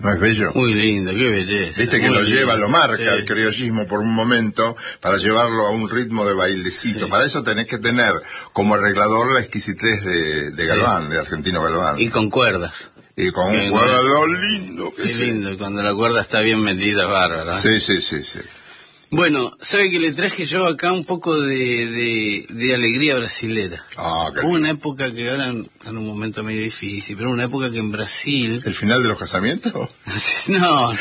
¿No es bello? Muy lindo, qué belleza. Viste que lo lleva, lo marca sí. el criollismo por un momento para llevarlo a un ritmo de bailecito. Sí. Para eso tenés que tener como arreglador la exquisitez de Galván, de Argentino Galván. Y con cuerdas. Y con un cuerda, lo lindo que Qué es. lindo, cuando la cuerda está bien metida, bárbara. Sí, sí. Bueno, ¿sabe que le traje yo acá un poco de alegría brasilera? Ah, qué Hubo lindo. una época que ahora en un momento medio difícil, pero una época que en Brasil... ¿El final de los casamientos? No,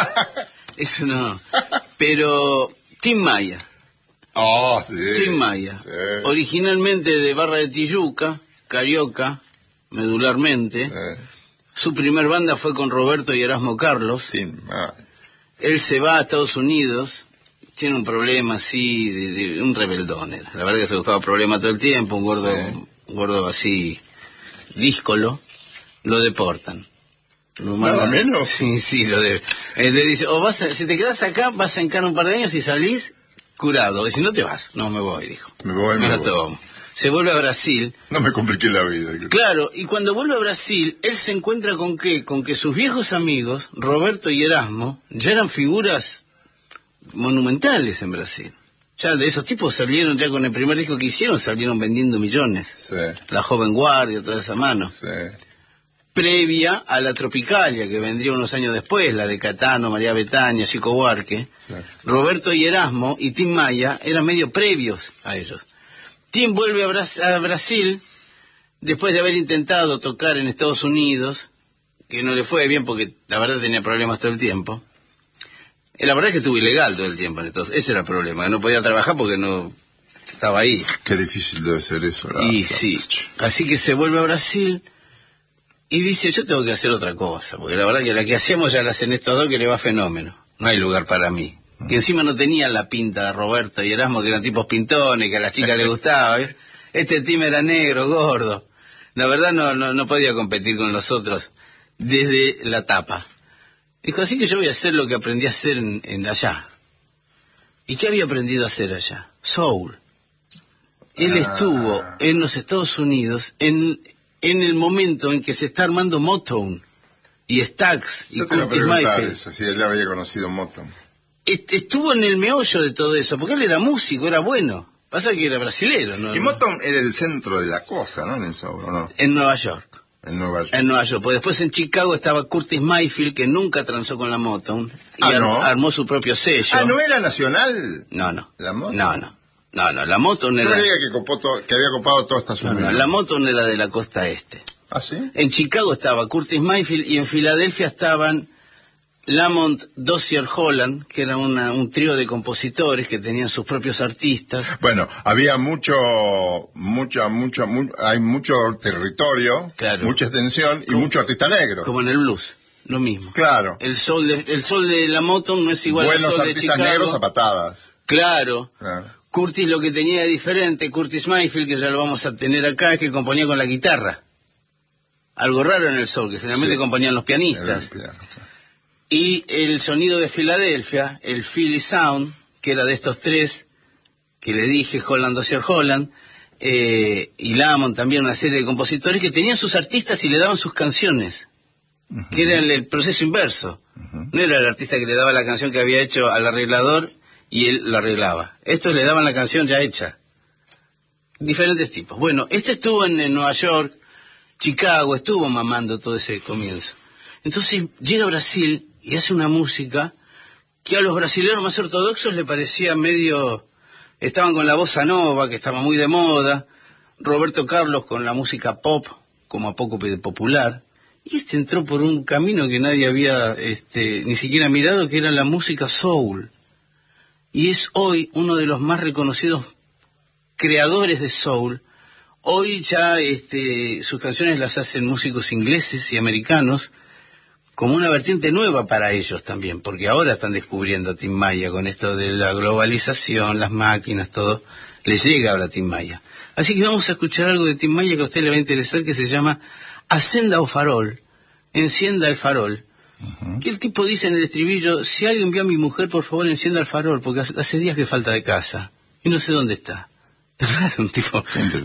eso no. Pero Tim Maya. Ah, sí. Tim Maya. Sí. Originalmente de Barra de Tijuca, carioca, medularmente. Su primer banda fue con Roberto y Erasmo Carlos. Tim Maya. Él se va a Estados Unidos, tiene un problema así, de un rebeldón era. La verdad que se buscaba problemas todo el tiempo, un gordo así, díscolo, lo deportan. ¿Nada menos? Sí, le dice, si te quedas acá, vas a encarar un par de años y salís curado. Y si no te vas, no me voy, dijo. Me voy. Tomo. Se vuelve a Brasil. No me compliqué la vida. Claro, y cuando vuelve a Brasil, él se encuentra con ¿qué? Con que sus viejos amigos, Roberto y Erasmo, ya eran figuras monumentales en Brasil. Ya de esos tipos salieron, ya con el primer disco que hicieron, salieron vendiendo millones. Sí. La Joven Guardia, toda esa mano. Sí. Previa a la Tropicalia, que vendría unos años después, la de Catano, María Betaña, Chico Buarque. Sí. Roberto y Erasmo y Tim Maya eran medio previos a ellos. Tim vuelve a Brasil después de haber intentado tocar en Estados Unidos, que no le fue bien porque la verdad tenía problemas todo el tiempo. La verdad es que estuvo ilegal todo el tiempo en Estados Unidos. Ese era el problema, no podía trabajar porque no estaba ahí. Qué difícil debe ser eso. Sí, así que se vuelve a Brasil y dice, yo tengo que hacer otra cosa, porque la verdad que la que hacemos ya la hacen estos dos, que le va fenómeno. No hay lugar para mí. Que encima no tenía la pinta de Roberto y Erasmo, que eran tipos pintones, que a las chicas les gustaba. ¿Eh? Este Tim era negro, gordo. La verdad no podía competir con los otros desde la tapa. Dijo, así que yo voy a hacer lo que aprendí a hacer en allá. ¿Y qué había aprendido a hacer allá? Soul. Él estuvo en los Estados Unidos en el momento en que se está armando Motown y Stax y Curtis Mayfield. Si él había conocido Motown. Estuvo en el meollo de todo eso, porque él era músico, era bueno. Pasa que era brasilero, ¿no? Y Motown era el centro de la cosa, ¿no? En el Soul, ¿no? En Nueva York. En Nueva York. En Nueva York. Pues después en Chicago estaba Curtis Mayfield, que nunca transó con la Motown. Y ¿no? armó su propio sello. ¿No era nacional? No. ¿La Motown? No, la Motown era... Yo creía que había copado toda esta zona. No, la Motown era de la costa este. ¿Ah, sí? En Chicago estaba Curtis Mayfield y en Filadelfia estaban Lamont Dozier Holland, que era un trío de compositores que tenían sus propios artistas. Bueno, había hay mucho territorio, claro, mucha extensión y mucho artista negro. Como en el blues, lo mismo. Claro. El sol de la Motown no es igual al sol de Chicago. Buenos artistas negros a patadas. Claro. Curtis lo que tenía de diferente, Curtis Mayfield, que ya lo vamos a tener acá, es que componía con la guitarra. Algo raro en el soul, que generalmente componían los pianistas. Y el sonido de Filadelfia, el Philly Sound, que era de estos tres, que le dije, Holland, Dozier Holland, y Lamont también, una serie de compositores que tenían sus artistas y le daban sus canciones, que era el proceso inverso. No era el artista que le daba la canción que había hecho al arreglador y él la arreglaba. Estos le daban la canción ya hecha. Diferentes tipos. Bueno, este estuvo en Nueva York, Chicago, estuvo mamando todo ese comienzo. Entonces llega a Brasil y hace una música que a los brasileños más ortodoxos le parecía medio... Estaban con la bossa nova, que estaba muy de moda, Roberto Carlos con la música pop, como a poco popular, y entró por un camino que nadie había ni siquiera mirado, que era la música soul. Y es hoy uno de los más reconocidos creadores de soul. Hoy ya sus canciones las hacen músicos ingleses y americanos, como una vertiente nueva para ellos también, porque ahora están descubriendo a Tim Maya con esto de la globalización, las máquinas, todo, les llega ahora a Tim Maya. Así que vamos a escuchar algo de Tim Maya que a usted le va a interesar, que se llama Acenda o Farol, encienda el farol. Que el tipo dice en el estribillo, si alguien vio a mi mujer, por favor encienda el farol, porque hace días que falta de casa, y no sé dónde está. Es raro, un tipo...